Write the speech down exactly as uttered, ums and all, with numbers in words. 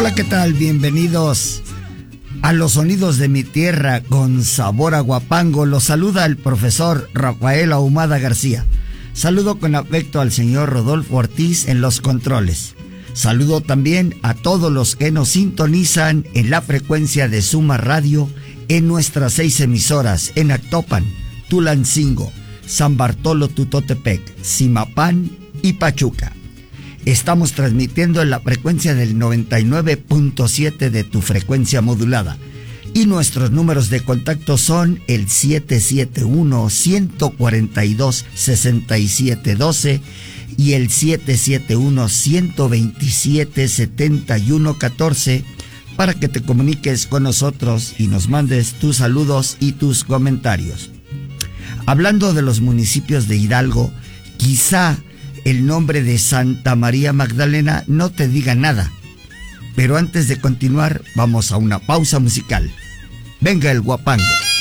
Hola, ¿qué tal? Bienvenidos a los sonidos de mi tierra con sabor a guapango. Los saluda el profesor Rafael Ahumada García. Saludo con afecto al señor Rodolfo Ortiz en los controles. Saludo también a todos los que nos sintonizan en la frecuencia de Suma Radio en nuestras seis emisoras en Actopan, Tulancingo, San Bartolo Tutotepec, Zimapán y Pachuca. Estamos transmitiendo en la frecuencia del noventa y nueve punto siete de tu frecuencia modulada. Y nuestros números de contacto son el siete siete uno, uno cuatro dos, seis siete uno dos y el siete siete uno, uno dos siete, siete uno uno cuatro para que te comuniques con nosotros y nos mandes tus saludos y tus comentarios. Hablando de los municipios de Hidalgo, quizá el nombre de Santa María Magdalena no te diga nada. Pero antes de continuar, vamos a una pausa musical. Venga el guapango.